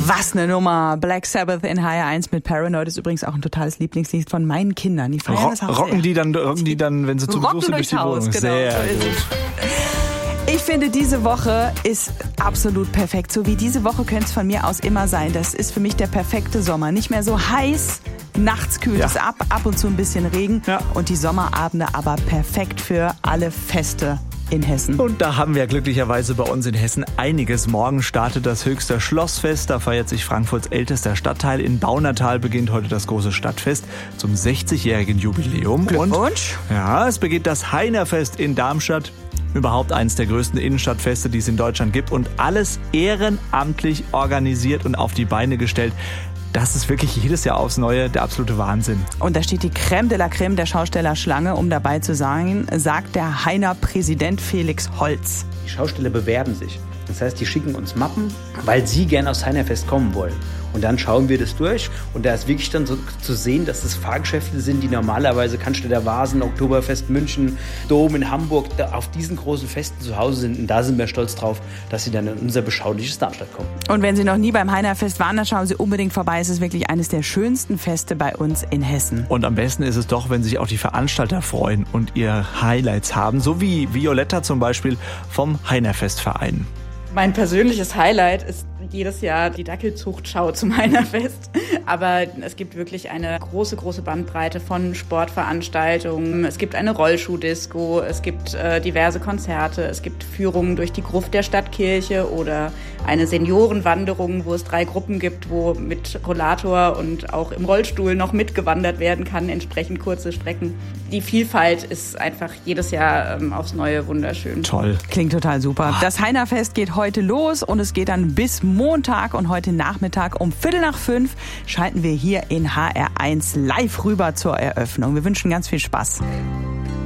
Was eine Nummer. Black Sabbath in HR1 mit Paranoid ist übrigens auch ein totales Lieblingslied von meinen Kindern. Die feiern das auch rocken die dann, wenn sie zu Besuch sind, durch die Wohnung. Genau, sehr so ist gut. es. Ich finde, diese Woche ist absolut perfekt. So wie diese Woche könnte es von mir aus immer sein. Das ist für mich der perfekte Sommer. Nicht mehr so heiß, nachts kühlt es ab und zu ein bisschen Regen. Ja. Und die Sommerabende aber perfekt für alle Feste in Hessen. Und da haben wir glücklicherweise bei uns in Hessen einiges. Morgen startet das Höchster Schlossfest. Da feiert sich Frankfurts ältester Stadtteil. In Baunatal beginnt heute das große Stadtfest zum 60-jährigen Jubiläum. Glückwunsch. Und es beginnt das Heinerfest in Darmstadt. Überhaupt eines der größten Innenstadtfeste, die es in Deutschland gibt. Und alles ehrenamtlich organisiert und auf die Beine gestellt. Das ist wirklich jedes Jahr aufs Neue der absolute Wahnsinn. Und da steht die Crème de la Crème der Schausteller Schlange, um dabei zu sein, sagt der Heiner Präsident Felix Holz. Die Schausteller bewerben sich. Das heißt, die schicken uns Mappen, weil sie gerne aufs Heinerfest kommen wollen. Und dann schauen wir das durch. Und da ist wirklich dann so zu sehen, dass das Fahrgeschäfte sind, die normalerweise Cannstatter Vasen, Oktoberfest München, Dom in Hamburg, da auf diesen großen Festen zu Hause sind. Und da sind wir stolz drauf, dass sie dann in unser beschauliches Darmstadt kommen. Und wenn Sie noch nie beim Heinerfest waren, dann schauen Sie unbedingt vorbei. Es ist wirklich eines der schönsten Feste bei uns in Hessen. Und am besten ist es doch, wenn sich auch die Veranstalter freuen und ihre Highlights haben. So wie Violetta zum Beispiel vom Heinerfestverein. Mein persönliches Highlight ist jedes Jahr die Dackelzuchtschau zum Heinerfest. Aber es gibt wirklich eine große Bandbreite von Sportveranstaltungen. Es gibt eine Rollschuhdisco, es gibt diverse Konzerte, es gibt Führungen durch die Gruft der Stadtkirche oder eine Seniorenwanderung, wo es 3 Gruppen gibt, wo mit Rollator und auch im Rollstuhl noch mitgewandert werden kann, entsprechend kurze Strecken. Die Vielfalt ist einfach jedes Jahr aufs Neue wunderschön. Toll. Klingt total super. Das Heinerfest geht heute los und es geht dann bis Montag und heute Nachmittag um 4:45 schalten wir hier in HR1 live rüber zur Eröffnung. Wir wünschen ganz viel Spaß.